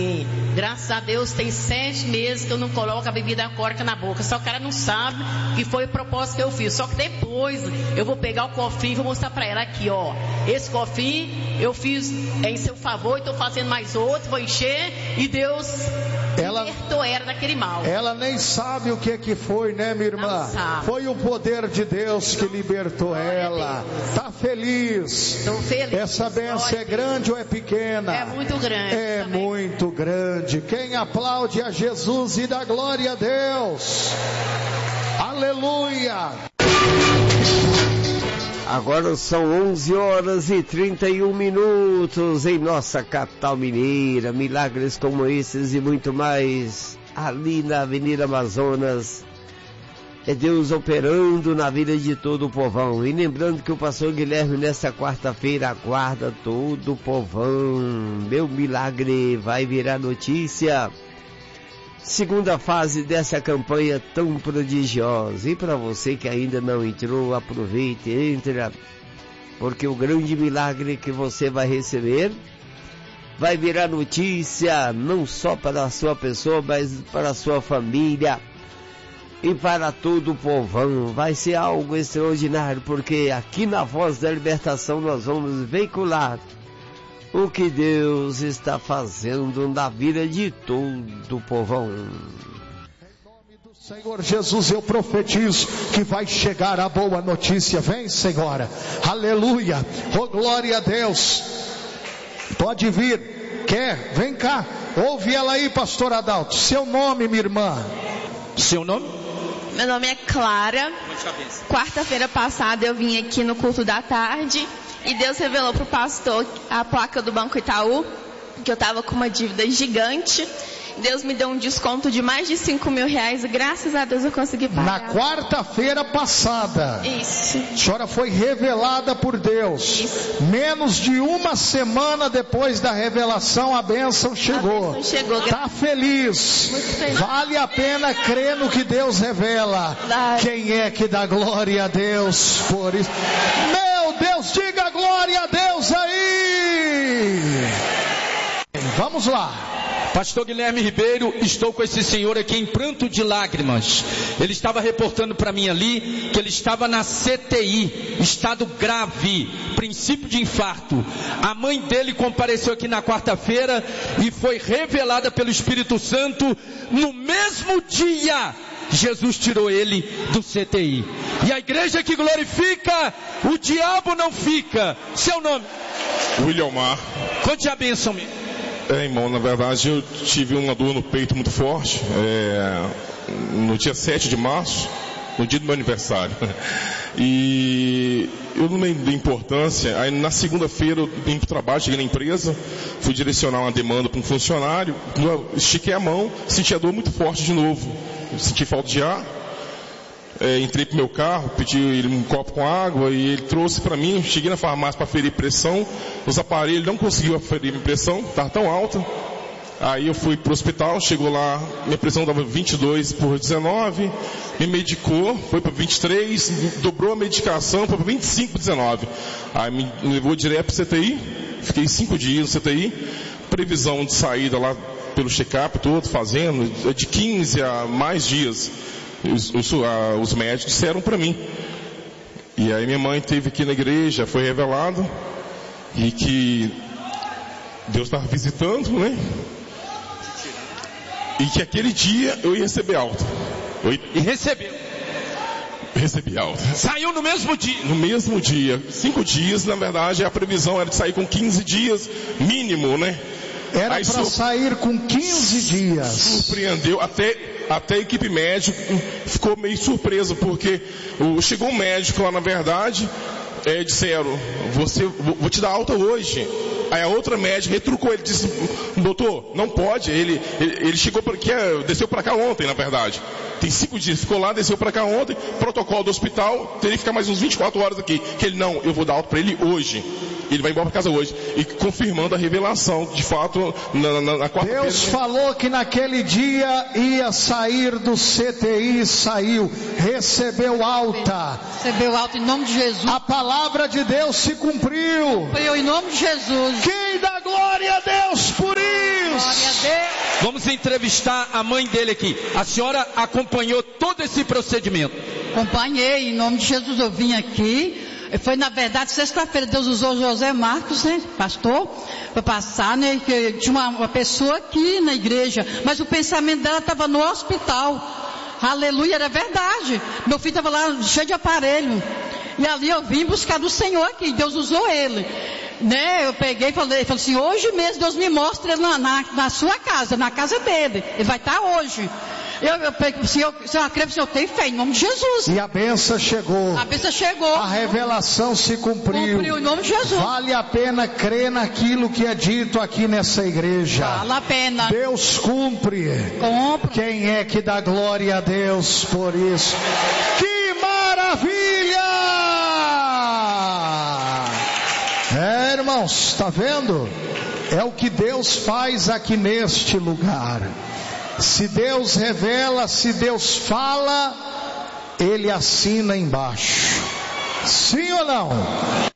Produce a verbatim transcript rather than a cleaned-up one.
Graças a Deus tem sete meses que eu não coloco a bebida alcoólica na boca. Só que o cara não sabe que foi o propósito que eu fiz. Só que depois eu vou pegar o cofrinho e vou mostrar pra ela aqui, ó. Esse cofrinho eu fiz em seu favor e tô fazendo mais outro, vou encher e Deus ela, libertou ela daquele mal. Ela nem sabe o que que foi, né, minha irmã? Foi o poder de Deus que libertou Glória ela. Tá feliz? Tô feliz. Essa bênção é grande ou é pequena? É muito grande. É também. Muito grande. Quem aplaude a Jesus e dá glória a Deus? Aleluia! Agora são onze horas e trinta e um minutos em nossa capital mineira. Milagres como esses e muito mais ali na Avenida Amazonas. É Deus operando na vida de todo o povão. E lembrando que o pastor Guilherme nesta quarta-feira aguarda todo o povão. Meu milagre vai virar notícia. Segunda fase dessa campanha tão prodigiosa. E para você que ainda não entrou, aproveite, entra, porque o grande milagre que você vai receber vai virar notícia, não só para a sua pessoa, mas para a sua família e para todo o povão. Vai ser algo extraordinário, porque aqui na Voz da Libertação nós vamos veicular o que Deus está fazendo na vida de todo o povão. Em nome do Senhor Jesus, eu profetizo que vai chegar a boa notícia. Vem, Senhora. Aleluia. Oh, glória a Deus. Pode vir. Quer? Vem cá. Ouve ela aí, pastor Adalto. Seu nome, minha irmã. Seu nome? Meu nome é Clara. Quarta-feira passada eu vim aqui no culto da tarde e Deus revelou para o pastor a placa do Banco Itaú, que eu estava com uma dívida gigante. Deus me deu um desconto de mais de cinco mil reais e graças a Deus eu consegui pagar. Na quarta-feira passada. Isso. A senhora foi revelada por Deus. Isso. Menos de uma semana depois da revelação, a bênção chegou. A bênção chegou. Está feliz. Muito feliz. Vale a pena crer no que Deus revela. Verdade. Quem é que dá glória a Deus por isso? Meu Deus, diga glória a Deus aí. Vamos lá. Pastor Guilherme Ribeiro, estou com esse senhor aqui em pranto de lágrimas. Ele estava reportando para mim ali que ele estava na C T I, estado grave, princípio de infarto. A mãe dele compareceu aqui na quarta-feira e foi revelada pelo Espírito Santo no mesmo dia. Jesus tirou ele do C T I. E a igreja que glorifica, o diabo não fica. Seu nome? William Mar. Conte a bênção, meu. É, irmão, na verdade eu tive uma dor no peito muito forte, é, no dia sete de março, no dia do meu aniversário. E eu não me dei importância. Aí na segunda-feira eu vim para o trabalho, cheguei na empresa, fui direcionar uma demanda para um funcionário, estiquei a mão, senti a dor muito forte de novo, senti falta de ar. É, entrei pro meu carro, pedi ele um copo com água e ele trouxe para mim. Cheguei na farmácia para ferir pressão, os aparelhos não conseguiu aferir minha pressão, estava tão alta. Aí eu fui pro hospital, chegou lá, minha pressão estava vinte e dois por dezenove, me medicou, foi para vinte e três, dobrou a medicação, foi para vinte e cinco por dezenove. Aí me levou direto pro C T I, fiquei cinco dias no C T I, previsão de saída lá pelo check-up todo, fazendo, de quinze a mais dias. Os, os, a, os médicos disseram para mim. E aí minha mãe esteve aqui na igreja, foi revelado e que Deus estava visitando, né? E que aquele dia eu ia receber alta. Eu... E recebeu? Recebi alta. Saiu no mesmo dia? No mesmo dia. Cinco dias, na verdade, a previsão era de sair com quinze dias mínimo, né? Era para sur... sair com quinze dias. Surpreendeu até... Até a equipe médica ficou meio surpresa, porque o, chegou um médico lá, na verdade, é, disseram, você, vou, vou te dar alta hoje. Aí a outra médica retrucou, ele disse, doutor, não pode, ele, ele, ele chegou para aqui, desceu para cá ontem, na verdade. Tem cinco dias, ficou lá, desceu para cá ontem, protocolo do hospital, teria que ficar mais uns vinte e quatro horas aqui. Que ele, não, eu vou dar alta para ele hoje. Ele vai embora para casa hoje. E confirmando a revelação, de fato, na, na, na quarta-feira. Deus falou que naquele dia ia sair do C T I, saiu, recebeu alta. Recebeu alta em nome de Jesus. A palavra de Deus se cumpriu. Cumpriu em nome de Jesus. Quem dá glória a Deus por isso? Glória a Deus. Vamos entrevistar a mãe dele aqui. A senhora acompanhou todo esse procedimento? Acompanhei, em nome de Jesus eu vim aqui. Foi na verdade sexta-feira, Deus usou José Marcos, né, pastor, para passar, né, que tinha uma, uma pessoa aqui na igreja, mas o pensamento dela estava no hospital. Aleluia, era verdade. Meu filho estava lá cheio de aparelho. E ali eu vim buscar do Senhor aqui, Deus usou ele. Né, eu peguei e falei, falei assim, hoje mesmo Deus me mostra ele na, na, na sua casa, na casa dele. Ele vai estar hoje. Eu, eu peguei, se eu, se eu acredito, eu tenho fé em nome de Jesus. E a bênção chegou. A bênção chegou. A revelação se cumpriu. Cumpriu em nome de Jesus. Vale a pena crer naquilo que é dito aqui nessa igreja. Vale a pena. Deus cumpre. Cumpre. Quem é que dá glória a Deus por isso? Que maravilha! É, irmãos, está vendo? É o que Deus faz aqui neste lugar. Se Deus revela, se Deus fala, Ele assina embaixo. Sim ou não?